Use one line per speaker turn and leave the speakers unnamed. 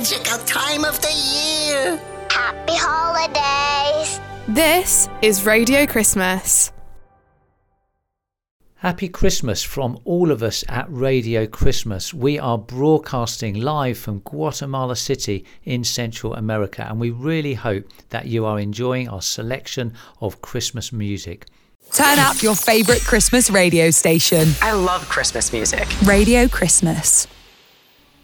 Magical time of the year.
Happy holidays.
This is Radio Christmas.
Happy Christmas from all of us at Radio Christmas. We are broadcasting live from Guatemala City in Central America, and we really hope that you are enjoying our selection of Christmas music.
Turn up your favourite Christmas radio station.
I love Christmas music.
Radio Christmas.